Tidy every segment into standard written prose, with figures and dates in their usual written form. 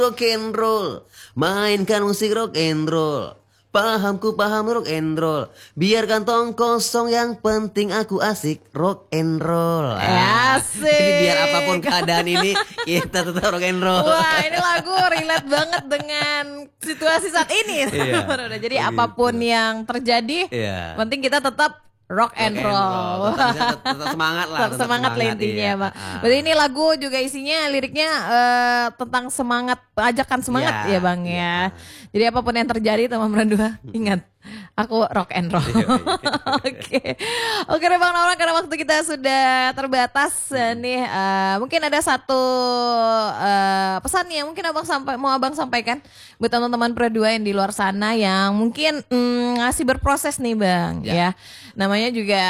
rock and roll, mainkan musik rock and roll. Pahamku paham rock and roll, biar kantong kosong yang penting aku asik rock and roll. Asik. Jadi biar apapun keadaan ini kita tetap rock and roll. Wah, ini lagu relate banget dengan situasi saat ini. Iya. Jadi apapun yang terjadi, Iya. penting kita tetap rock and roll. Tetap semangat lah. Tetap semangat lah intinya, iya. Bang. Berarti ini lagu juga isinya liriknya tentang semangat, ajakan semangat Iya, ya, Bang iya. ya. Jadi apapun yang terjadi teman berdua, ingat aku rock and roll. Iya, Oke deh Bang Noran, karena waktu kita sudah terbatas nih, mungkin ada satu pesan yang mungkin mau abang sampaikan buat teman-teman Pro2 yang di luar sana yang mungkin masih berproses nih Bang ya. Namanya juga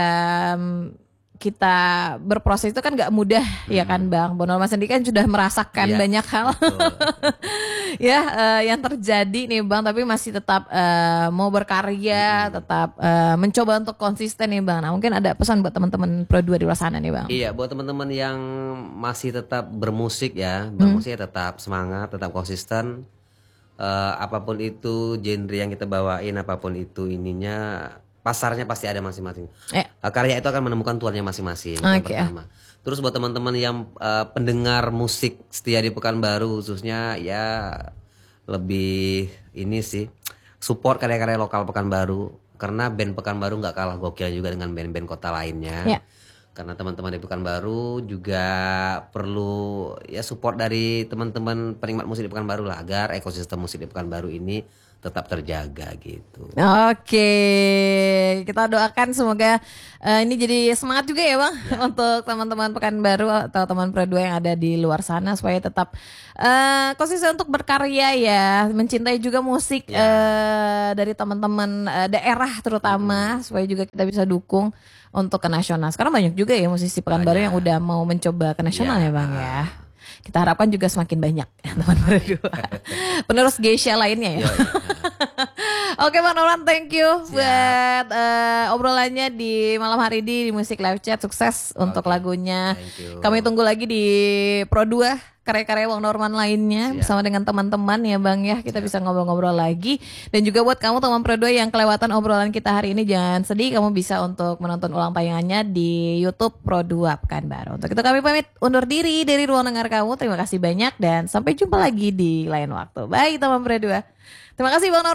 kita berproses itu kan gak mudah ya kan Bang. Bang Norman sendiri kan sudah merasakan banyak hal ya yang terjadi nih Bang, tapi masih tetap mau berkarya, tetap mencoba untuk konsisten nih Bang. Nah mungkin ada pesan buat teman-teman Pro2 di luar sana nih Bang. Iya, buat teman-teman yang masih tetap bermusik ya, bermusiknya tetap semangat, tetap konsisten. Apapun itu genre yang kita bawain, apapun itu ininya, pasarnya pasti ada masing-masing. Karya itu akan menemukan tuannya masing-masing. Yang pertama. Terus buat teman-teman yang pendengar musik setia di Pekanbaru khususnya, ya lebih ini sih support karya-karya lokal Pekanbaru, karena band Pekanbaru nggak kalah gokil juga dengan band-band kota lainnya. Karena teman-teman di Pekanbaru juga perlu ya support dari teman-teman penikmat musik di Pekanbaru lah, agar ekosistem musik di Pekanbaru ini tetap terjaga gitu. Oke, kita doakan semoga ini jadi semangat juga ya Bang untuk teman-teman Pekanbaru atau teman Pro2 yang ada di luar sana supaya tetap konsisten untuk berkarya ya, mencintai juga musik dari teman-teman daerah terutama supaya juga kita bisa dukung untuk ke nasional. Sekarang banyak juga ya musisi Pekanbaru yang udah mau mencoba ke nasional ya Bang ya. Kita harapkan juga semakin banyak teman berdua. Penerus Geisha lainnya ya. Oke Bang Noran, thank you buat obrolannya di malam hari ini di Musik Live Chat. Sukses untuk lagunya. Kami tunggu lagi di Pro2 karya-karya Bang Norman lainnya bersama dengan teman-teman ya Bang ya. Kita bisa ngobrol-ngobrol lagi. Dan juga buat kamu teman Pro2 yang kelewatan obrolan kita hari ini, jangan sedih, kamu bisa untuk menonton ulang tayangannya di YouTube Pro2 Pekanbaru. Untuk itu kami pamit undur diri dari ruang dengar kamu. Terima kasih banyak dan sampai jumpa lagi di lain waktu. Bye teman Pro2. Terima kasih Bang Norman.